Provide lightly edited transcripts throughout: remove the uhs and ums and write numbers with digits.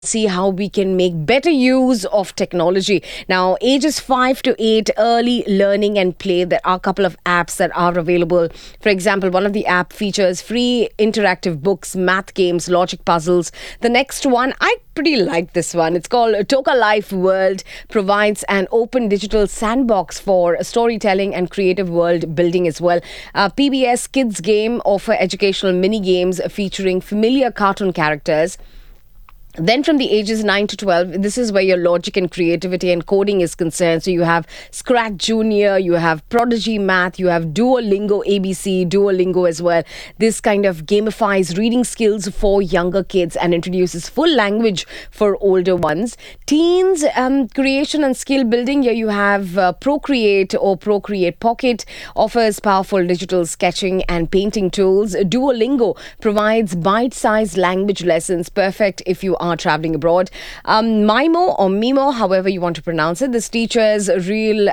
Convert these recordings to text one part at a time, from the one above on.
see how we can make better use of technology. Now, ages 5 to 8, early learning and play. There are a couple of apps that are available. For example, one of the app features free interactive books, math games, logic puzzles. The next one, I pretty like this one. It's called Toka Life World, provides an open digital sandbox for storytelling and creative world building as well. PBS Kids Game offer educational mini games featuring familiar cartoon characters. Then from the ages 9 to 12, this is where your logic and creativity and coding is concerned. So you have Scratch Junior, you have Prodigy Math, you have Duolingo ABC, Duolingo as well. This kind of gamifies reading skills for younger kids and introduces full language for older ones. Teens, creation and skill building. Here you have Procreate or Procreate Pocket, offers powerful digital sketching and painting tools. Duolingo provides bite-sized language lessons, perfect if you are traveling abroad. Mimo or Mimo, however you want to pronounce it, this teaches real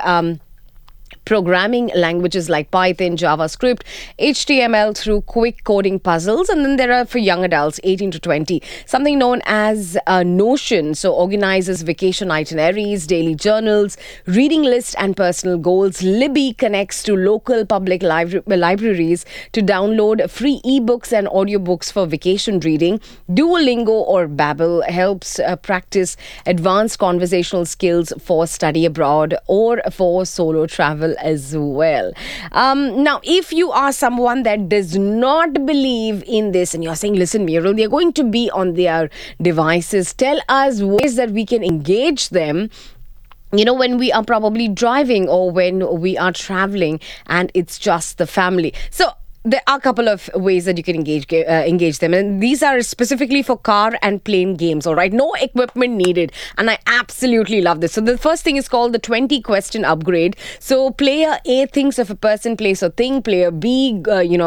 programming languages like Python, JavaScript, HTML through quick coding puzzles. And then there are for young adults, 18 to 20, something known as Notion. So organizes vacation itineraries, daily journals, reading lists and personal goals. Libby connects to local public libraries to download free ebooks and audiobooks for vacation reading. Duolingo or Babbel helps practice advanced conversational skills for study abroad or for solo travel as well. Now, if you are someone that does not believe in this and you're saying, listen, Muriel, they're going to be on their devices, tell us ways that we can engage them, when we are probably driving or when we are traveling and it's just the family. So there are a couple of ways that you can engage them, and these are specifically for car and plane games. All right, no equipment needed, and I absolutely love this. So the first thing is called the 20 question upgrade. So player A thinks of a person, place, or thing. Player B,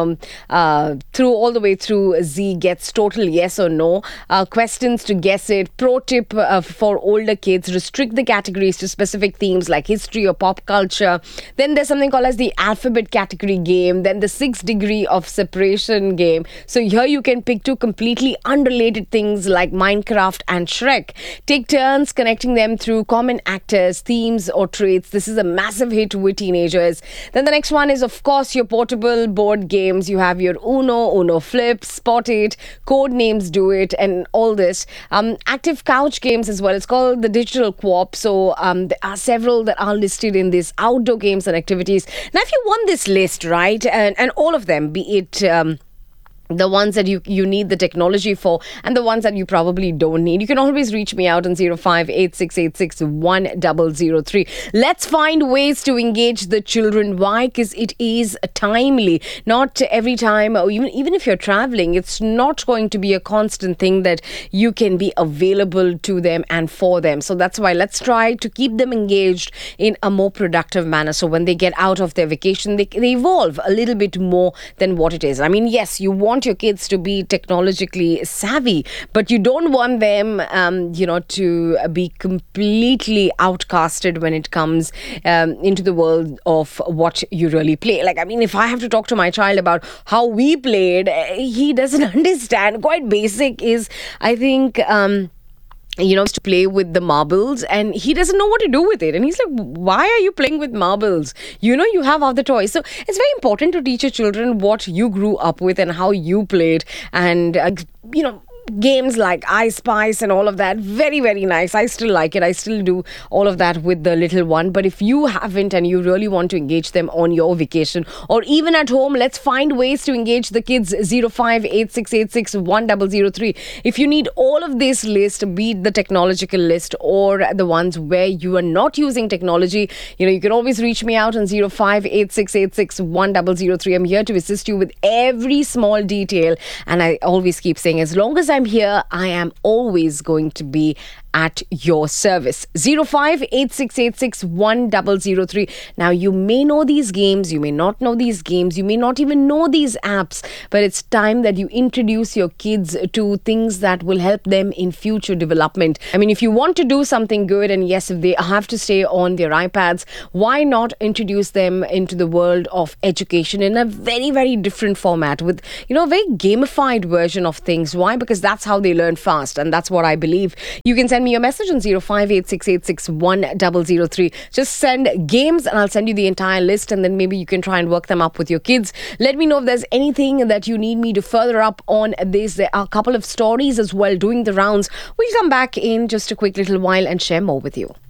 through all the way through Z gets total yes or no questions to guess it. Pro tip for older kids: restrict the categories to specific themes like history or pop culture. Then there's something called as the alphabet category game. Then the 6 degree of separation game. So here you can pick two completely unrelated things like Minecraft and Shrek. Take turns connecting them through common actors, themes, or traits. This is a massive hit with teenagers. Then the next one is, of course, your portable board games. You have your Uno Flip, Spot It, Code Names Do It, and all this. Active couch games as well. It's called the Digital Co-op. So there are several that are listed in this outdoor games and activities. Now, if you want this list, right, and all of them, be it the ones that you need the technology for and the ones that you probably don't need, you can always reach me out on 0586861003. Let's find ways to engage the children. Why? Because it is timely. Not every time, or even if you're traveling, it's not going to be a constant thing that you can be available to them and for them. So that's why let's try to keep them engaged in a more productive manner. So when they get out of their vacation, they evolve a little bit more than what it is. I mean, yes, you want your kids to be technologically savvy, but you don't want them, to be completely outcasted when it comes into the world of what you really play. Like, I mean, if I have to talk to my child about how we played, he doesn't understand. Quite basic is, I think, to play with the marbles, and he doesn't know what to do with it. And he's like, why are you playing with marbles? You have other toys. So it's very important to teach your children what you grew up with and how you played. And, games like I Spice and all of that, very, very nice. I still like it. I still do all of that with the little one. But if you haven't and you really want to engage them on your vacation or even at home, let's find ways to engage the kids. 0586861003. If you need all of this list, be it the technological list or the ones where you are not using technology, you can always reach me out on 0586861003. I'm here to assist you with every small detail. And I always keep saying, as long as I'm here, I am always going to be at your service. 0586861003. Now, you may know these games, you may not know these games, you may not even know these apps, but it's time that you introduce your kids to things that will help them in future development. I mean, if you want to do something good, and yes, if they have to stay on their iPads, why not introduce them into the world of education in a very, very different format with, a very gamified version of things. Why? Because that's how they learn fast, and that's what I believe. You can send me your message on 0586861003. Just send games and I'll send you the entire list, and then maybe you can try and work them up with your kids. Let me know if there's anything that you need me to further up on this. There are a couple of stories as well doing the rounds. We'll come back in just a quick little while and share more with you.